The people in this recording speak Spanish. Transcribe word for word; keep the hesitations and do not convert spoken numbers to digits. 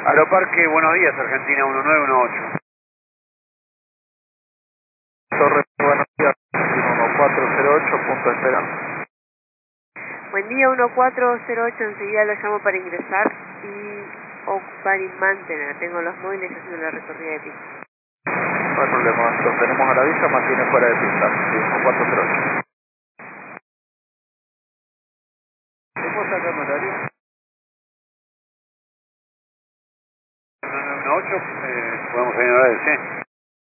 Aeroparque, buenos días, Argentina uno nueve uno ocho. Torre, buenos días, uno cuatro cero ocho, punto de esperanza. Buen día, uno cuatro cero ocho, enseguida lo llamo para ingresar y ocupar y mantener. Tengo los móviles haciendo la recorrida de pista. No hay problema, lo tenemos a la vista, mantiene fuera de pista, sí, uno cuatro cero ocho. ¿Cómo sacamos la lista? uno nueve uno ocho, eh, podemos señalar ese.